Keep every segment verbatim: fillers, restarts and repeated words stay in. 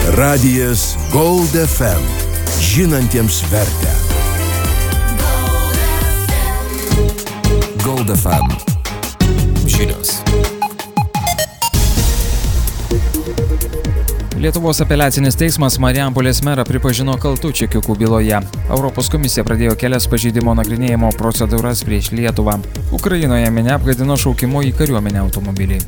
Radijas Gold F M. Žinantiems vertę. Gold F M. Žinios. Lietuvos apeliacinis teismas Marijampolės merą pripažino kaltu čekiukų byloje. Europos komisija pradėjo kelias pažeidimo nagrinėjimo procedūras prieš Lietuvą. Ukrainoje minia apgadino šaukimo į kariuomenę automobilį.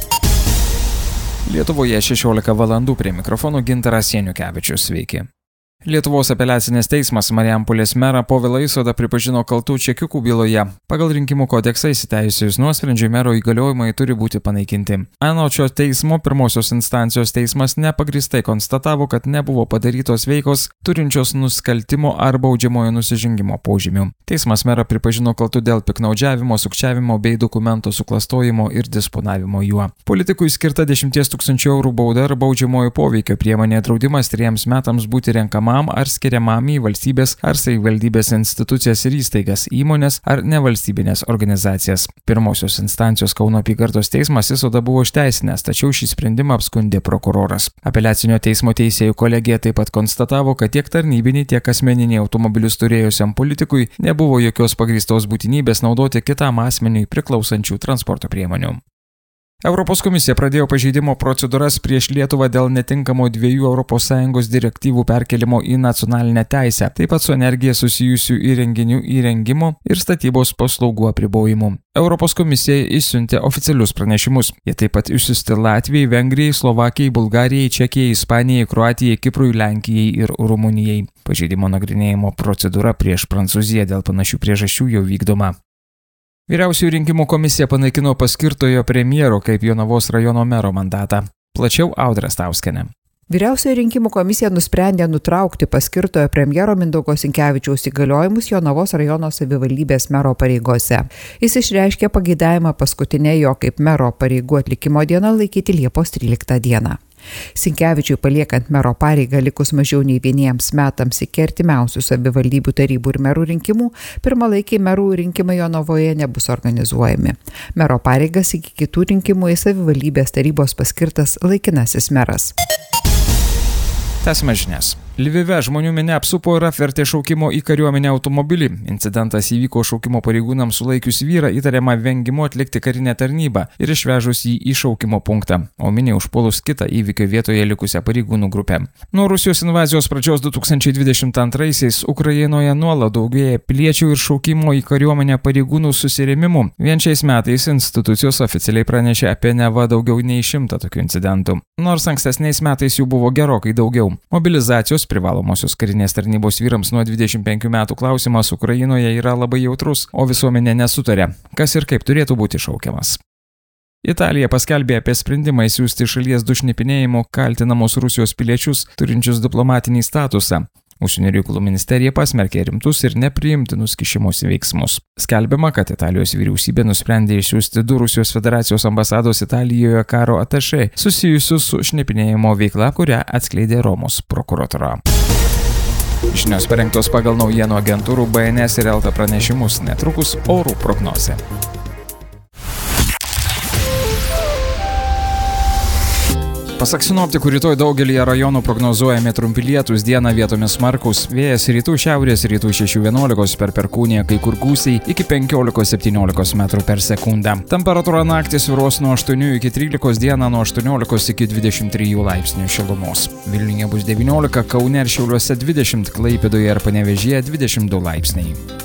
Lietuvoje šešiolika valandų, prie mikrofonų Gintaras Janiukevičius. Sveiki. Lietuvos apeliacinis teismas Marijampolės merą Povilą Isodą pripažino kaltu čekiukų byloje. Pagal rinkimų kodeksą įsiteisėjus nuosprendžiui mero įgaliojimai turi būti panaikinti. Anot šio teismo pirmosios instancijos teismas nepagristai konstatavo, kad nebuvo padarytos veikos turinčios nusikaltimo ar baudžiamojo nusižengimo požymių. Teismas merą pripažino kaltu dėl piktnaudžiavimo, sukčiavimo bei dokumentų suklastojimo ir disponavimo juo. Politikui skirta dešimties tūkstančių eurų bauda ar baudžiamojo poveikio priemonė draudimas trejiems metams būti renkamam ar skiriamam į valstybės ar savivaldybės institucijas ir įstaigas, įmonės ar nevalstybinės organizacijas. Pirmosios instancijos Kauno apygardos teismas Isodą buvo išteisinęs, tačiau šį sprendimą apskundė prokuroras. Apeliacinio teismo teisėjų kolegija taip pat konstatavo, kad tiek tarnybiniai, tiek asmeniniai automobilius turėjusiam politikui nebuvo jokios pagrįstos būtinybės naudoti kitam asmeniui priklausančių transporto priemonių. Europos komisija pradėjo pažeidimo procedūras prieš Lietuvą dėl netinkamo dviejų Europos Sąjungos direktyvų perkelimo į nacionalinę teisę, taip pat su energija susijusių įrenginių įrengimo ir statybos paslaugų apribojimų. Europos komisija išsiuntė oficialius pranešimus. Jie taip pat išsiųsti Latvijai, Vengrijai, Slovakijai, Bulgarijai, Čekijai, Ispanijai, Kroatijai, Kiprui, Lenkijai ir Rumunijai. Pažeidimo nagrinėjimo procedūra prieš Prancūziją dėl panašių priežasčių jau vykdoma. Vyriausiųjų rinkimų komisija panaikino paskirtojo premjero kaip Jonavos rajono mero mandatą. Plačiau Audra Stauskienė. Vyriausioji rinkimų komisija nusprendė nutraukti paskirtojo premjero Mindaugo Sinkevičiaus įgaliojimus Jonavos rajono savivaldybės mero pareigose. Jis išreiškė pageidavimą paskutinę jo kaip mero pareigų atlikimo dieną laikyti Liepos tryliktą dieną. Sinkevičiui paliekant mero pareigą likus mažiau nei vieniems metams iki artimiausių savivaldybių tarybų ir merų rinkimų, pirmalaikiai merų rinkimai Jonavoje nebus organizuojami. Mero pareigas iki kitų rinkimų į savivaldybės tarybos paskirtas laikinasis meras. Tęsime žinias. Lvive žmonių minia apsupo ir apvertė šaukimo į kariuomenę automobilį. Incidentas įvyko šaukimo pareigūnams sulaikius vyrą įtariamą vengimu atlikti karinę tarnybą ir išvežus jį į šaukimo punktą, o miniai užpuolus kitą įvykio vietoje likusią pareigūnų grupę. Nuo Rusijos invazijos pradžios du tūkstančiai dvidešimt antraisiais Ukrainoje nuolat daugėja piliečių ir šaukimo į kariuomenę pareigūnų susirėmimų. Vien šiais metais institucijos oficialiai pranešė apie neva daugiau nei šimtą tokių incidentų. Nors ankstesniais metais jų buvo gerokai daugiau. Mobilizacijos privalomosios karinės tarnybos vyrams nuo dvidešimt penkių metų klausimas Ukrainoje yra labai jautrus, o visuomenė nesutarė, kas ir kaip turėtų būti šaukiamas. Italija paskelbė apie sprendimą įsiųsti šalies du šnipinėjimu kaltinamus Rusijos piliečius turinčius diplomatinį statusą. Užsienio reikalų ministerija pasmerkė rimtus ir nepriimtinus kišimosi veiksmus. Skelbiama, kad Italijos vyriausybė nusprendė išsiųsti du Rusijos federacijos ambasados Italijoje karo atašė susijusius su šnipinėjimo veikla, kurią atskleidė Romos prokuratura. Žinios parengtos pagal naujienų agentūrų B N S ir Elta pranešimus, netrukus orų prognozė. Pasak sinoptikų, rytoj daugelyje rajonų prognozuojami trumpi lietūs, dieną vietomis smarkūs, vėjas rytų šiaurės rytų šešių vienuolikos per perkūniją, kai kur gūsiai iki penkiolikos septyniolikos metrų per sekundę. Temperatūra naktį svyruos nuo aštuonių iki trylikos, dieną nuo aštuoniolikos iki dvidešimt trijų laipsnių šilumos. Vilniuje bus devyniolika, Kaune ir Šiauliuose dvidešimt, Klaipėdoje ir Panevėžyje dvidešimt du laipsniai.